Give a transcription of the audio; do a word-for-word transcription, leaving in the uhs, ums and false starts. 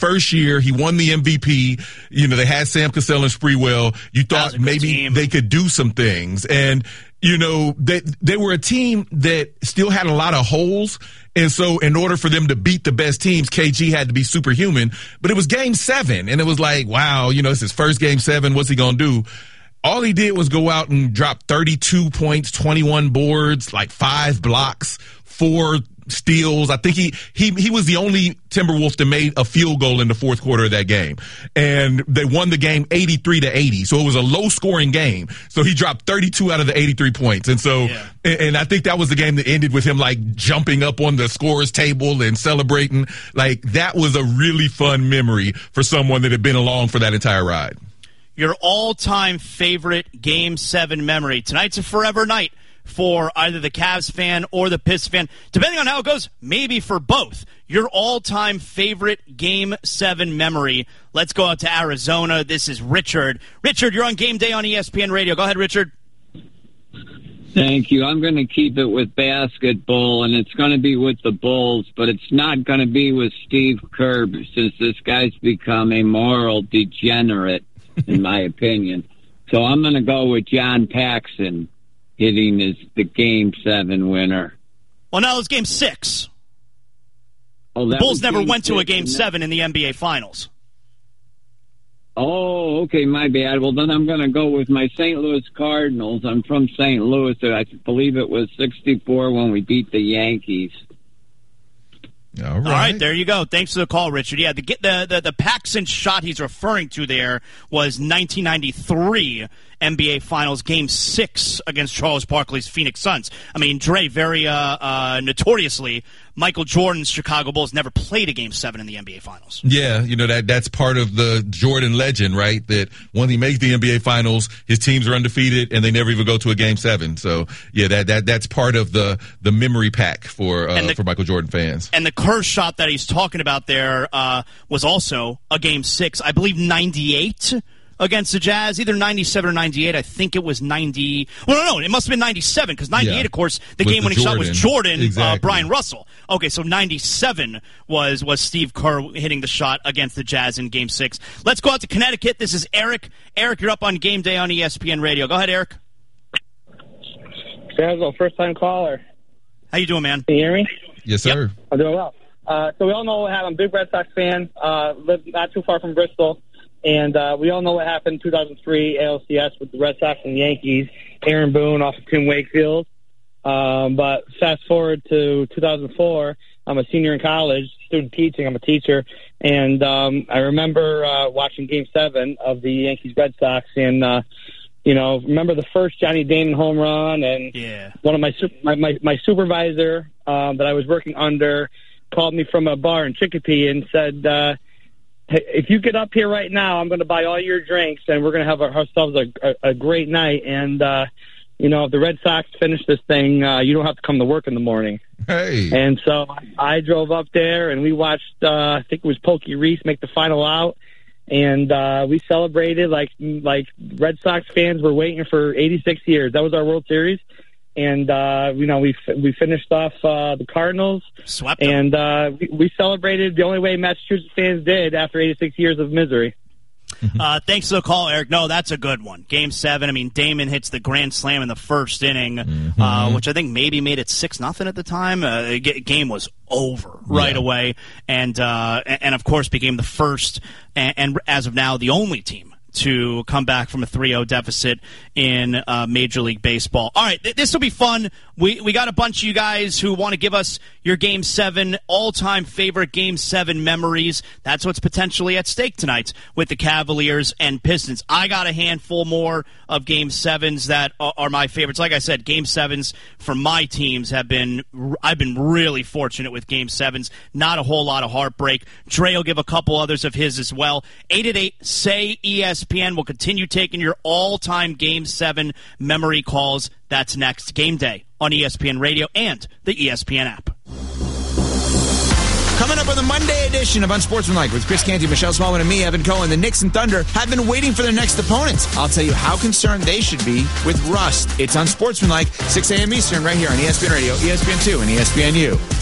first year. He won the M V P. You know, they had Sam Cassell and Sprewell. You thought maybe team. they could do some things. And, you know, they, they were a team that still had a lot of holes. And so in order for them to beat the best teams, K G had to be superhuman. But it was game seven. And it was like, wow, you know, it's his first game seven. What's he going to do? All he did was go out and drop thirty-two points, twenty-one boards, like five blocks, four steals. I think he he he was the only Timberwolf that made a field goal in the fourth quarter of that game. And they won the game eighty-three to eighty. So it was a low scoring game. So he dropped thirty-two out of the eighty-three points. And so yeah. and, and I think that was the game that ended with him like jumping up on the scorer's table and celebrating. Like that was a really fun memory for someone that had been along for that entire ride. Your all-time favorite Game seven memory. Tonight's a forever night for either the Cavs fan or the Pistons fan. Depending on how it goes, maybe for both. Your all-time favorite Game seven memory. Let's go out to Arizona. This is Richard. Richard, you're on Game Day on E S P N Radio. Go ahead, Richard. Thank you. I'm going to keep it with basketball, and it's going to be with the Bulls, but it's not going to be with Steve Kerr since this guy's become a moral degenerate, in my opinion. So I'm going to go with John Paxson hitting his, the Game seven winner. Well, now it's Game six. Oh, the Bulls never game went to a six, Game seven in the N B A Finals. Oh, okay, my bad. Well, then I'm going to go with my Saint Louis Cardinals. I'm from Saint Louis. I believe it was sixty-four when we beat the Yankees. All right. All right, there you go. Thanks for the call, Richard. Yeah, the the the, the Paxson shot he's referring to there was nineteen ninety-three N B A Finals Game six against Charles Barkley's Phoenix Suns. I mean, Dre, very uh, uh, notoriously, Michael Jordan's Chicago Bulls never played a Game seven in the N B A Finals. Yeah, you know, that that's part of the Jordan legend, right? That when he makes the N B A Finals, his teams are undefeated, and they never even go to a Game seven. So, yeah, that that that's part of the, the memory pack for uh, the, for Michael Jordan fans. And the Kerr shot that he's talking about there uh, was also a Game six, I believe ninety-eight against the Jazz, either ninety-seven or ninety-eight. I think it was ninety. Well, no, no, it must have been ninety-seven because ninety-eight, yeah, of course, the game-winning shot was Jordan, exactly. uh, Brian Russell. Okay, so ninety-seven was was Steve Kerr hitting the shot against the Jazz in Game Six. Let's go out to Connecticut. This is Eric. Eric, you're up on Game Day on E S P N Radio. Go ahead, Eric. Sazzle, first-time caller. How you doing, man? Can you hear me? Yes, sir. Yep. I'm doing well. Uh, so we all know what happened. I'm a big Red Sox fan. Uh, live not too far from Bristol. And uh, we all know what happened in two thousand three A L C S with the Red Sox and the Yankees. Aaron Boone off of Tim Wakefield. Um, but fast forward to two thousand four, I'm a senior in college, student teaching. I'm a teacher. And um, I remember uh, watching Game seven of the Yankees-Red Sox. And, uh, you know, remember the first Johnny Damon home run. And yeah. one of my, my, my, my supervisor um, that I was working under called me from a bar in Chicopee and said, uh, if you get up here right now, I'm going to buy all your drinks, and we're going to have ourselves a, a, a great night. And, uh, you know, if the Red Sox finish this thing, uh, you don't have to come to work in the morning. Hey. And so I drove up there, and we watched, uh, I think it was Pokey Reese make the final out. And uh, we celebrated like like Red Sox fans were waiting for eighty-six years. That was our World Series. And, uh, you know, we we finished off uh, the Cardinals. Swept them. And uh, we, we celebrated the only way Massachusetts fans did after eighty-six years of misery. Uh, thanks for the call, Eric. No, that's a good one. Game seven. I mean, Damon hits the grand slam in the first inning, mm-hmm. uh, which I think maybe made it six nothing at the time. Uh, the game was over right yeah. away. And, uh, and, of course, became the first and, and, as of now, the only team to come back from a three oh deficit in uh, Major League Baseball. All right, th- this will be fun. We we got a bunch of you guys who want to give us your Game seven, all-time favorite Game seven memories. That's what's potentially at stake tonight with the Cavaliers and Pistons. I got a handful more of Game sevens that are, are my favorites. Like I said, Game sevens for my teams have been, I've been really fortunate with Game sevens. Not a whole lot of heartbreak. Dre will give a couple others of his as well. eight eight eight, S A Y, E S P N will continue taking your all-time Game seven memory calls. That's next. Game Day on E S P N Radio and the E S P N app. Coming up on the Monday edition of Unsportsmanlike with Chris Canty, Michelle Smallman, and me, Evan Cohen, the Knicks and Thunder have been waiting for their next opponents. I'll tell you how concerned they should be with rust. It's Unsportsmanlike, six a.m. Eastern, right here on E S P N Radio, E S P N two, and E S P N U.